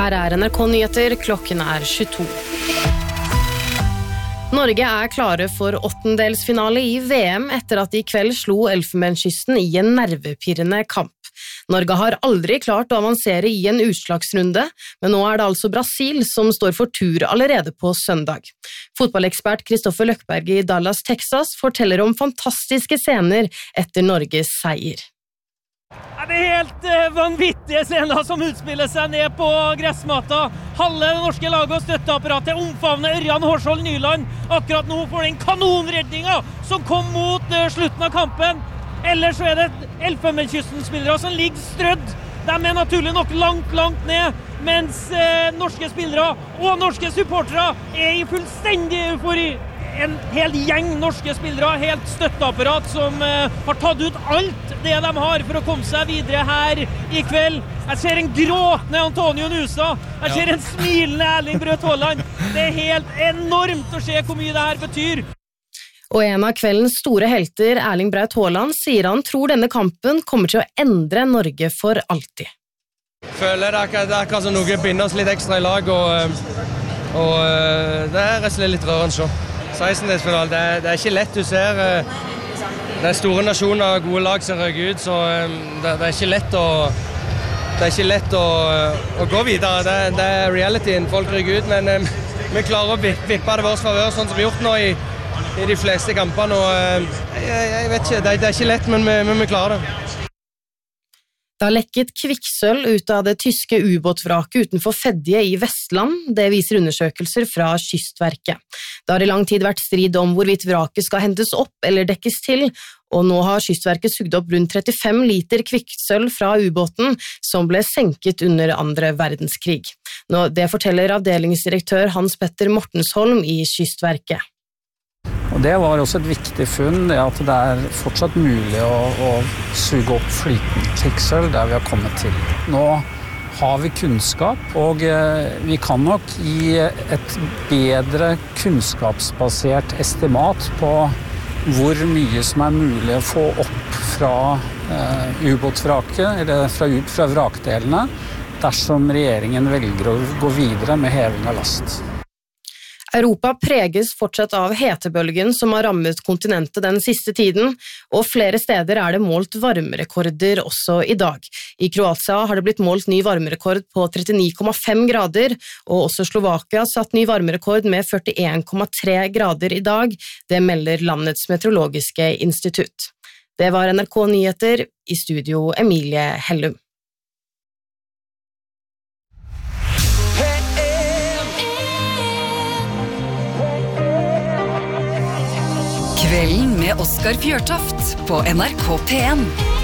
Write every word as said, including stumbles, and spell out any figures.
Her er N R K Nyheter, klokken er tjueto. Norge er klare for åttendelsfinale i V M etter at de i kveld slo Elfenbenskysten i en nervepirrende kamp. Norge har aldri klart å avansere i en utslagsrunde, men nå er det altså Brasil som står for tur allerede på søndag. Fotballekspert Kristoffer Løkberg i Dallas, Texas, forteller om fantastiske scener etter Norges seier. Det er helt uh, vanvittige scener som utspiller seg ned på gressmata. Halve det norske laget og støtteapparatet omfavner Ørjan Hårsvold Nyland akkurat nå for den kanonredningen som kom mot uh, slutten av kampen. Ellers så er det Elfenbenskysten-spillere som ligger strødd. De er naturlig nok langt, langt ned, mens uh, norske spillere og norske supportere er i fullstendig eufori. En hel gjeng norske spillere, helt støtteapparat som uh, har tatt ut alt det de har for å komme seg videre her i kveld. Jeg ser en gråtende Antonio Nusa, jeg ser en smilende Erling Braut Haaland. Det er helt enormt å se hvor mye det her betyr. Og en av kveldens store helter, Erling Braut Haaland, sier han tror denne kampen kommer til å endre Norge for alltid. Jeg føler det er akkurat, det er akkurat som noe binder oss litt ekstra i lag, og, og det er rett og slett litt rørende å se. sekstendelsfinale, det, det er ikke lett, du ser det er store nasjoner og gode lag som røker ut, så det, det er ikke lett å det er ikke lett å, å gå videre, det, det er realityen, folk røker ut, men vi klarer å vippe det vårt favør, sånn som vi har gjort nå i, i de fleste kampene, og jeg, jeg vet ikke, det, det er ikke lett, men vi, men vi klarer det. Det har lekket kvikksølv ut av det tyske ubåtvraket utenfor Fedje i Vestland, det viser undersøkelser fra Kystverket. Det har i lang tid vært strid om hvorvidt vraket skal hentes opp eller dekkes til, og nå har Kystverket sugd opp rundt trettifem liter kvikksølv fra ubåten som ble senket under andre verdenskrig. Nå, det forteller avdelingsdirektør Hans Petter Mortensholm i Kystverket. Og det var også et viktig funn, det at det er fortsatt mulig å, å suge opp flytende kvikksølv der vi har kommet til. Nå har vi kunnskap, og eh, vi kan nok gi et bedre kunnskapsbasert estimat på hvor mye som er mulig å få opp fra eh, ubåtvraket, eller fra, ut fra vrakdelene, dersom regjeringen velger å gå videre med heving av last. Europa preges fortsatt av hetebølgen som har rammet kontinentet den siste tiden, og flere steder er det målt varmerekorder også i dag. I Kroatia har det blitt målt ny varmerekord på trettini komma fem grader, og også Slovakia satt ny varmerekord med førtien komma tre grader i dag, det melder landets meteorologiske institutt. Det var N R K Nyheter, i studio Emilie Hellum. Kvelden med Oskar Fjørtoft på N R K P en.